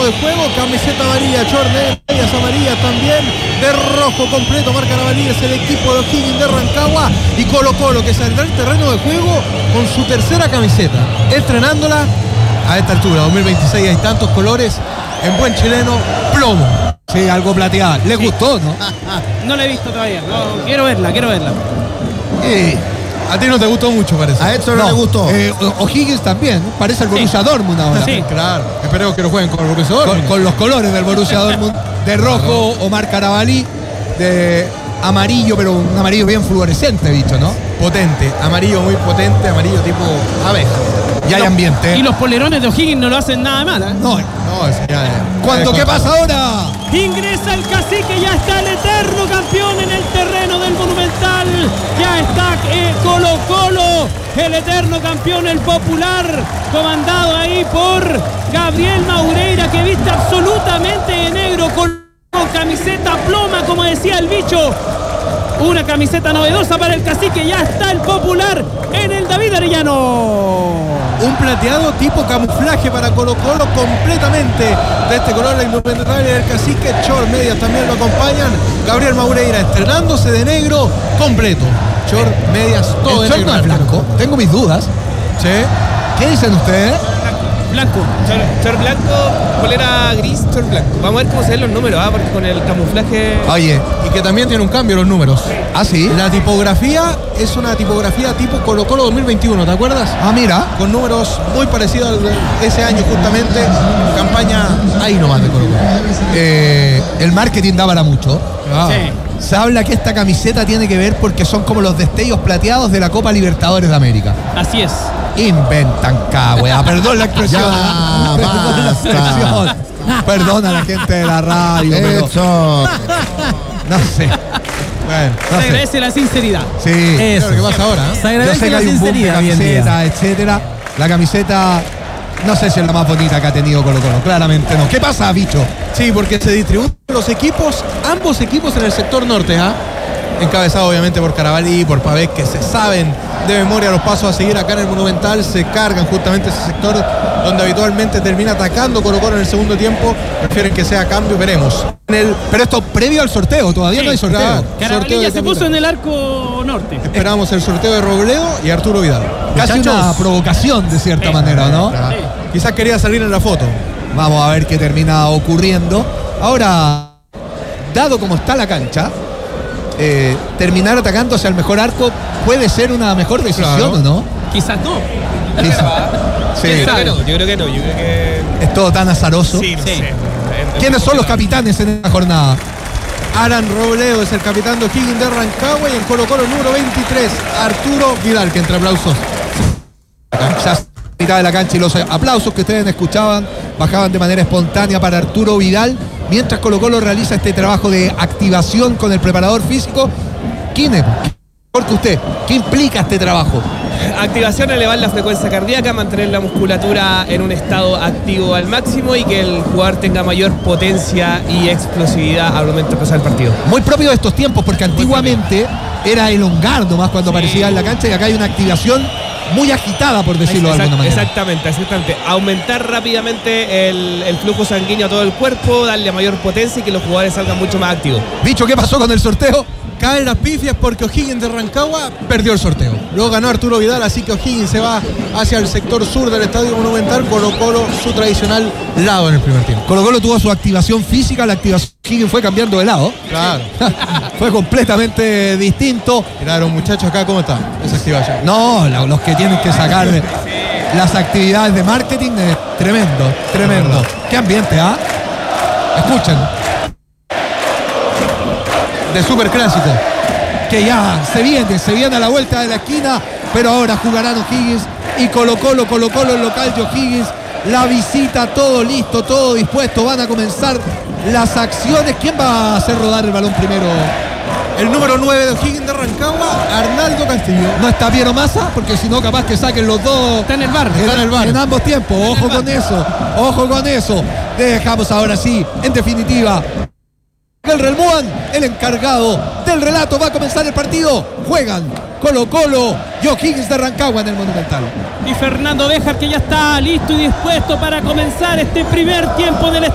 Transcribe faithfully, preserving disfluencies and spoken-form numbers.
de juego, camiseta amarilla, short de medias amarillas también, de rojo completo, marca Carabalí, es el equipo de O'Higgins de Rancagua, y Colo Colo que saldrá al terreno de juego con su tercera camiseta, estrenándola a esta altura, dos mil veintiséis, hay tantos colores, en buen chileno, plomo. Sí, algo plateado. ¿Les sí. gustó, no? No la he visto todavía, no, quiero verla, quiero verla. Y a ti no te gustó mucho, parece. A Edson no, no le gustó. Eh, O'Higgins también, parece el Borussia sí. Dortmund ahora. Sí, claro. Esperemos que lo jueguen con el Borussia Dortmund. Con, con los colores del Borussia Dortmund. De rojo, Omar Carabalí. De amarillo, pero un amarillo bien fluorescente, bicho, ¿no? Potente, amarillo muy potente, amarillo tipo abeja. Y hay ambiente. Y los polerones de O'Higgins no lo hacen nada mal, ¿eh? No, no, eso ya es. ¿Cuándo? ¿Qué pasa ahora? Ingresa el cacique, ya está el eterno campeón en el terreno del Monumental. Ya está eh, Colo Colo, el eterno campeón, el popular, comandado ahí por Gabriel Maureira, que viste absolutamente de negro, con camiseta ploma, como decía el bicho. Una camiseta novedosa para el cacique, ya está el popular en el David Arellano. Un plateado tipo camuflaje para Colo Colo completamente de este color, la indumentaria del cacique, short, medias también lo acompañan. Gabriel Maureira estrenándose de negro completo. Short, medias, todo de negro. No es blanco. Tengo mis dudas. ¿Sí? ¿Qué dicen ustedes? Blanco. Short, short blanco, polera gris, short blanco. Vamos a ver cómo se ven los números, ¿ah? Porque con el camuflaje... Oye, y que también tiene un cambio los números. ¿Ah, sí? La tipografía es una tipografía tipo Colo Colo dos mil veintiuno, ¿te acuerdas? Ah, mira. Con números muy parecidos a ese año justamente. Campaña ahí nomás de Colo Colo. Eh, el marketing da para mucho. Ah. Sí. Se habla que esta camiseta tiene que ver porque son como los destellos plateados de la Copa Libertadores de América. Así es. Inventan cagüea. Perdón la expresión. Ya, Perdón la expresión. Perdón a la gente de la radio. Pero... Eso. No sé. Bueno, no Se sé. agradece la sinceridad. Sí. Eso. ¿qué pasa ahora? Se Yo agradece sé que la hay un boom de sinceridad hoy en día. camiseta, etcétera. La camiseta, no sé si es la más bonita que ha tenido Colo Colo. Claramente no. ¿Qué pasa, bicho? Sí, porque se distribuyen los equipos, ambos equipos en el sector norte, ¿ah? Encabezado obviamente por Carabalí, por Pavés, que se saben de memoria los pasos a seguir acá en el Monumental, se cargan justamente ese sector donde habitualmente termina atacando Colo Colo en el segundo tiempo. Prefieren que sea cambio, veremos. En el, Pero esto previo al sorteo, todavía Sí, no hay sorteo. claro. Carabalí Sorteo ya de se puso capitán. en el arco norte. Esperamos el sorteo de Robledo y Arturo Vidal. Casi Muchachos, una provocación de cierta Sí. manera, ¿no? ah, Sí. quizás quería salir en la foto. Vamos a ver qué termina ocurriendo. Ahora, dado como está la cancha, eh, terminar atacándose al mejor arco puede ser una mejor decisión, Claro. ¿o no? Quizás no. Quizá. Sí. Yo creo que no, yo creo que no, yo creo que... Es todo tan azaroso. Sí, no Sí. sé. ¿Quiénes son los capitanes en esta jornada? Alan Robledo es el capitán de O'Higgins de Rancagua, y en Colo Colo el número veintitrés, Arturo Vidal, que entre aplausos. Ya es mitad de la cancha y los aplausos que ustedes escuchaban bajaban de manera espontánea para Arturo Vidal, mientras Colo Colo realiza este trabajo de activación con el preparador físico. ¿Quién es? Porque usted, ¿qué implica este trabajo? Activación, elevar la frecuencia cardíaca, mantener la musculatura en un estado activo al máximo y que el jugador tenga mayor potencia y explosividad al momento de pasar el partido. Muy propio de estos tiempos, porque antiguamente era elongar nomás cuando Sí. aparecía en la cancha, y acá hay una activación muy agitada, por decirlo de Exact- alguna manera. Exactamente, exactamente. Aumentar rápidamente el, el flujo sanguíneo a todo el cuerpo, darle mayor potencia y que los jugadores salgan mucho más activos. Bicho, ¿qué pasó con el sorteo? Caen las pifias porque O'Higgins de Rancagua perdió el sorteo. Luego ganó Arturo Vidal, así que O'Higgins se va hacia el sector sur del Estadio Monumental. Colo Colo su tradicional lado en el primer tiempo. Colo Colo tuvo su activación física, la activación Higgins fue cambiando de lado. Claro. Fue completamente distinto. Claro, muchachos, acá cómo está esa activación. No, la- los que tienen que sacar las actividades de marketing, eh, tremendo, tremendo. Qué ambiente, ¿ah? Escuchen. De super clásico. Que ya se viene, se viene a la vuelta de la esquina, pero ahora jugarán O'Higgins y Colo Colo, Colo Colo el local de O'Higgins. La visita, todo listo, todo dispuesto, van a comenzar las acciones. ¿Quién va a hacer rodar el balón primero? El número nueve de O'Higgins de Rancagua, Arnaldo Castillo. No está Piero Massa, porque si no capaz que saquen los dos. Está en el bar. Está en el bar. En ambos tiempos, ojo con eso, ojo con eso. Dejamos ahora sí, en definitiva, el Relmuán, el encargado del relato. Va a comenzar el partido. Juegan Colo Colo y O'Higgins de Rancagua en el Monumental. Y Fernando Béjar, que ya está listo y dispuesto para comenzar este primer tiempo del